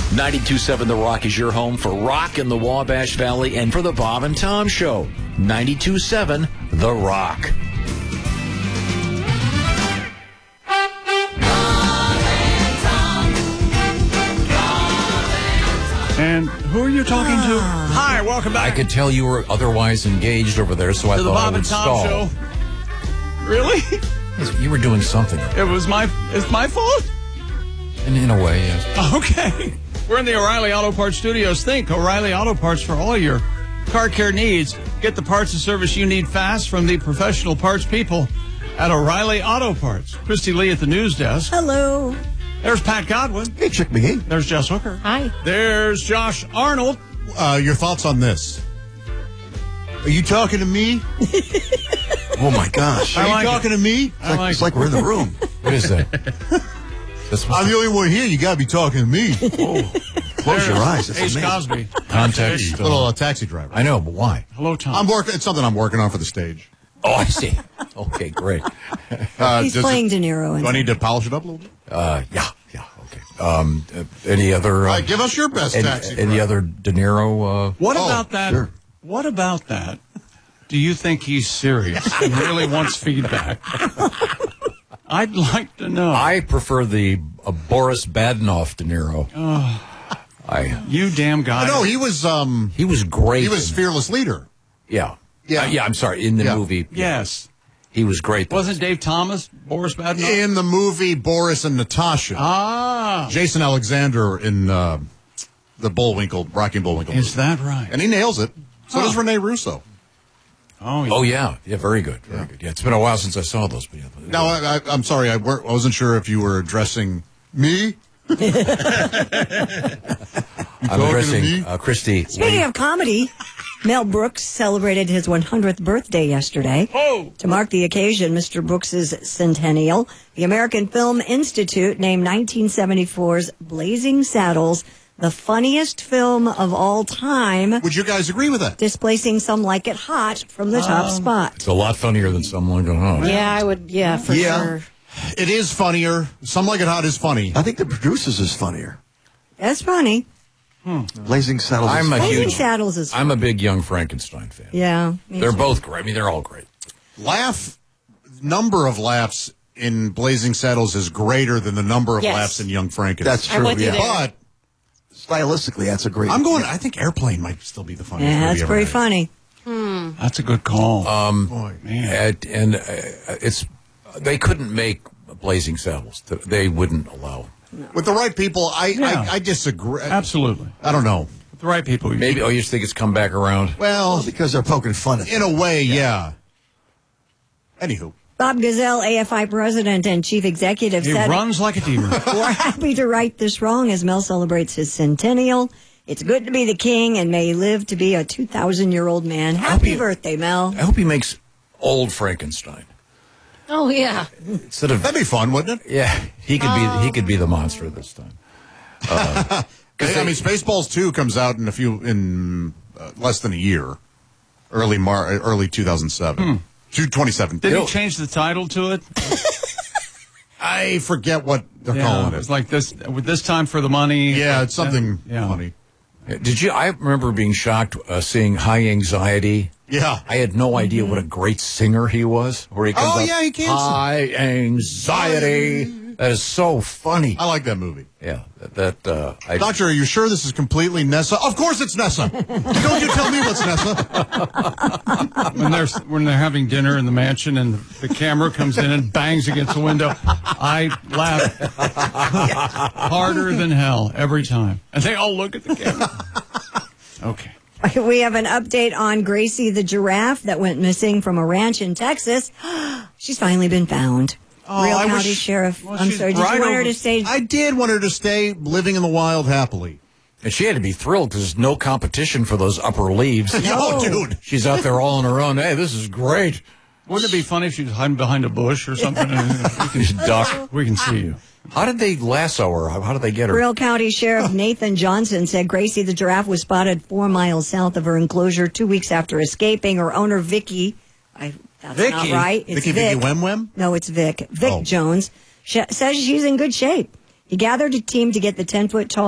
92.7 The Rock is your home for rock in the Wabash Valley and for the Bob and Tom Show. 92.7 The Rock. And who are you talking to? Hi, welcome back. I could tell you were otherwise engaged over there, so I to the thought Bob I would and Tom stall. Show. Really? You were doing something. It's my fault? In a way, yes. Okay. We're in the O'Reilly Auto Parts Studios. Think O'Reilly Auto Parts for all your car care needs. Get the parts and service you need fast from the professional parts people at O'Reilly Auto Parts. Christy Lee at the news desk. Hello. There's Pat Godwin. Hey, Chick McGee. There's Jess Hooker. Hi. There's Josh Arnold. Your thoughts on this? Are you talking to me? Oh, my gosh. I Are like you talking it. to me? It's like we're in the room. What is that? I'm the only one here. You got to be talking to me. Oh. Close your eyes. It's Ace amazing. Cosby. Context. Little taxi driver. I know, but why? Hello, Tom. I'm working. It's something I'm working on for the stage. Oh, I see. Okay, great. He's playing De Niro. Do I need to polish it up a little bit? Yeah, okay. Any other... All right, give us your best taxi driver. Any other De Niro... What about that? Sure. What about that? Do you think he's serious and really wants feedback? I'd like to know. I prefer the Boris Badenov De Niro. You damn guy. No, he was great. he was fearless leader. Yeah. Yeah. I'm sorry. In the Yeah. movie. Yes. He was great. Wasn't Dave Thomas Boris Badenov? In the movie Boris and Natasha. Jason Alexander in the Bullwinkle, Rocky and Bullwinkle. Is that right? And he nails it. So does Rene Russo. Oh, yeah. Oh, yeah. Yeah, very good. Very good. Yeah, it's been a while since I saw those. But yeah. Now, I'm sorry. I wasn't sure if you were addressing me. I'm addressing Christy. Speaking of comedy, Mel Brooks celebrated his 100th birthday yesterday. Oh. To mark the occasion, Mr. Brooks's centennial, the American Film Institute named 1974's Blazing Saddles the funniest film of all time, Would you guys agree with that? displacing Some Like It Hot from the top spot. It's a lot funnier than Someone Go Home. Yeah, I would, for sure. It is funnier. Some Like It Hot is funny. I think The Producers is funnier. That's funny. Blazing Saddles I'm is a funny. Blazing huge. Saddles is I'm a big Young Frankenstein fan. Yeah. me They're too. both great. I mean, they're all great. Number of laughs in Blazing Saddles is greater than the number of Yes. laughs in Young Frankenstein. That's true, with you yeah. there. But Stylistically, that's a great... I think Airplane might still be the funniest Yeah, movie that's ever pretty made. funny. That's a good call. Boy. Man. They couldn't make Blazing Saddles. They wouldn't allow. With the right people, Yeah. I disagree. Absolutely. I don't know. With the right people. Maybe. Oh, you just think it's come back around? Well, Because they're poking fun at in a way, yeah. Anywho. Bob Gazelle, AFI president and chief executive, He said, runs like a demon. "We're happy to right this wrong as Mel celebrates his centennial. It's good to be the king and may he live to be a 2,000-year-old man. Happy birthday, Mel." I hope he makes old Frankenstein Oh, yeah. instead of. That'd be fun, wouldn't it? Yeah, he could be the monster this time. I mean, Spaceballs 2 comes out in less than a year. Early 2007. 2007. Did he change the title to it? I forget what they're calling It's it. like this, with this time for the money. Yeah, it's something Yeah. funny. Did you? I remember being shocked seeing High Anxiety. Yeah. I had no idea what a great singer he was. Where he comes Oh, up, yeah, he can sing. High Anxiety. That is so funny. I like that movie. Yeah, Doctor, are you sure this is completely Nessa? Of course it's Nessa. Don't you tell me what's Nessa. When they're having dinner in the mansion and the camera comes in and bangs against the window, I laugh harder than hell every time. And they all look at the camera. Okay. We have an update on Gracie the giraffe that went missing from a ranch in Texas. She's finally been found. Real I County wish- Sheriff. Well, I'm she's sorry. Did right you want her over- to stay? I did want her to stay living in the wild happily. And she had to be thrilled because there's no competition for those upper leaves. Oh, dude. She's out there all on her own. Hey, this is great. Wouldn't it be funny if she was hiding behind a bush or something? We can duck. We can see you. How did they lasso her? How did they get her? Real County Sheriff Nathan Johnson said Gracie the giraffe was spotted 4 miles south of her enclosure 2 weeks after escaping. Her owner, Vicky, that's Vicky? not right. It's Vicky Vic. Wem Wem? No, it's Vic. Vic Oh. Jones says she's in good shape. He gathered a team to get the 10-foot tall